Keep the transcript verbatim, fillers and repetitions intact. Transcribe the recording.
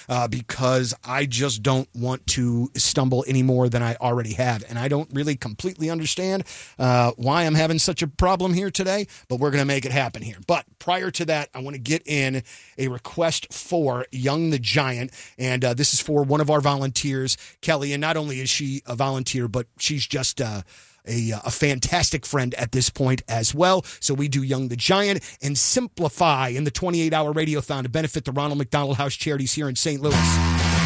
uh, because I just don't want to stumble any more than I already have. And I don't really completely understand uh, why I'm having such a problem here today, but we're going to make it happen here. But prior to that, I want to get in a request for Young the Giant. And uh, this is for one of our volunteers, Kelly. And not only is she a volunteer, but she's just uh, a, a fantastic friend at this point as well. So we do Young the Giant and Simplify in the twenty-eight hour radiothon to benefit the Ronald McDonald House Charities here in Saint Louis.